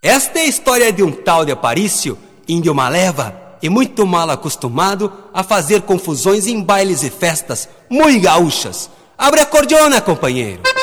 Esta é a história de um tal de Aparício, índio maleva e muito mal acostumado a fazer confusões em bailes e festas muito gaúchas. Abre a cordiona, companheiro!